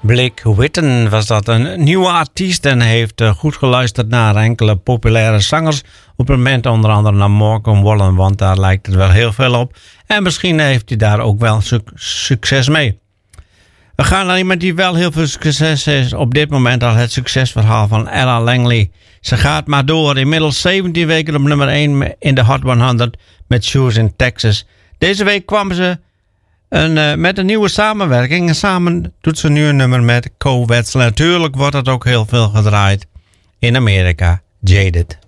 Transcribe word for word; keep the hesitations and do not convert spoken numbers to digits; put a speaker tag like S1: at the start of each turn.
S1: Blake Witten was dat, een nieuwe artiest en heeft uh, goed geluisterd naar enkele populaire zangers. Op het moment onder andere naar Morgan Wallen, want daar lijkt het wel heel veel op. En misschien heeft hij daar ook wel su- succes mee. We gaan naar iemand die wel heel veel succes heeft. Op dit moment al het succesverhaal van Ella Langley. Ze gaat maar door. Inmiddels zeventien weken op nummer één in de Hot honderd met Shoes in Texas. Deze week kwam ze een, uh, met een nieuwe samenwerking. En samen doet ze nu een nummer met Co Wetsel. Natuurlijk wordt het ook heel veel gedraaid in Amerika. Jaded.